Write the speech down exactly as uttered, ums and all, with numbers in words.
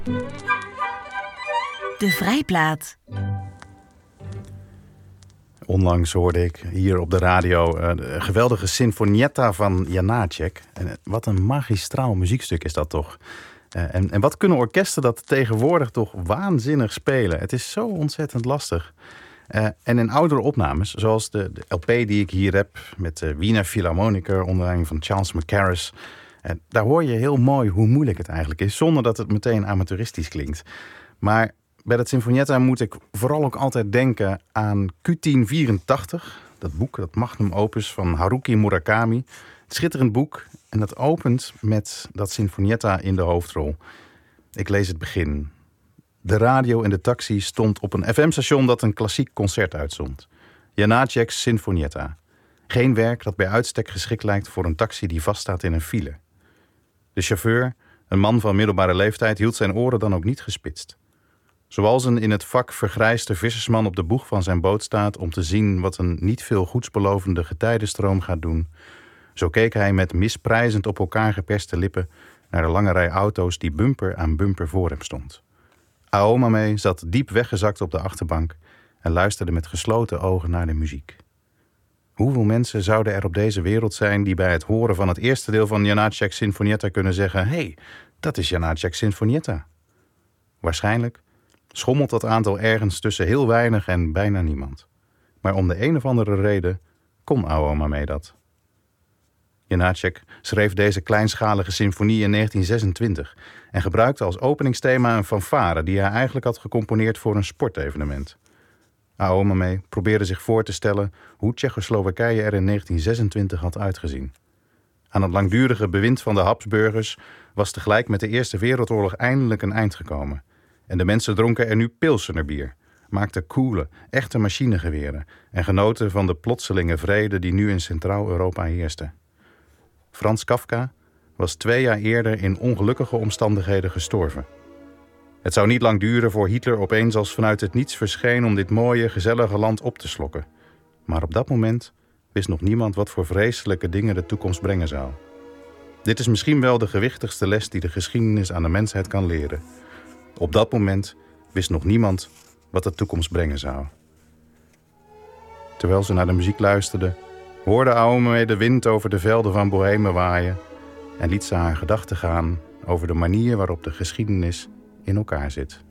De Vrijplaat. Onlangs hoorde ik hier op de radio uh, de geweldige Sinfonietta van Janáček. En uh, wat een magistraal muziekstuk is dat toch. Uh, en, en wat kunnen orkesten dat tegenwoordig toch waanzinnig spelen. Het is zo ontzettend lastig. Uh, en in oudere opnames, zoals de, de L P die ik hier heb met de Wiener Philharmoniker onder leiding van Charles Mackerras. Uh, daar hoor je heel mooi hoe moeilijk het eigenlijk is, zonder dat het meteen amateuristisch klinkt. Maar bij dat Sinfonietta moet ik vooral ook altijd denken aan Q tien vierentachtig. Dat boek, dat magnum opus van Haruki Murakami. Het schitterend boek en dat opent met dat Sinfonietta in de hoofdrol. Ik lees het begin. De radio in de taxi stond op een F M-station dat een klassiek concert uitzond. Janáček's Sinfonietta. Geen werk dat bij uitstek geschikt lijkt voor een taxi die vaststaat in een file. De chauffeur, een man van middelbare leeftijd, hield zijn oren dan ook niet gespitst. Zoals een in het vak vergrijsde vissersman op de boeg van zijn boot staat om te zien wat een niet veel goedsbelovende getijdenstroom gaat doen, zo keek hij met misprijzend op elkaar geperste lippen naar de lange rij auto's die bumper aan bumper voor hem stond. Aomame zat diep weggezakt op de achterbank en luisterde met gesloten ogen naar de muziek. Hoeveel mensen zouden er op deze wereld zijn die bij het horen van het eerste deel van Janáček's Sinfonietta kunnen zeggen: hé, hey, dat is Janáček's Sinfonietta. Waarschijnlijk schommelt dat aantal ergens tussen heel weinig en bijna niemand. Maar om de een of andere reden kon Aomame dat. Janáček schreef deze kleinschalige symfonie in negentien zesentwintig en gebruikte als openingsthema een fanfare die hij eigenlijk had gecomponeerd voor een sportevenement. Aomame probeerde zich voor te stellen hoe Tsjechoslowakije er in negentien zesentwintig had uitgezien. Aan het langdurige bewind van de Habsburgers was tegelijk met de Eerste Wereldoorlog eindelijk een eind gekomen. En de mensen dronken er nu Pilsener bier, maakten koele, echte machinegeweren en genoten van de plotselinge vrede die nu in Centraal-Europa heerste. Frans Kafka was twee jaar eerder in ongelukkige omstandigheden gestorven. Het zou niet lang duren voor Hitler opeens als vanuit het niets verscheen om dit mooie, gezellige land op te slokken. Maar op dat moment wist nog niemand wat voor vreselijke dingen de toekomst brengen zou. Dit is misschien wel de gewichtigste les die de geschiedenis aan de mensheid kan leren. Op dat moment wist nog niemand wat de toekomst brengen zou. Terwijl ze naar de muziek luisterde, hoorde Aomame de wind over de velden van Bohemen waaien en liet ze haar gedachten gaan over de manier waarop de geschiedenis in elkaar zit.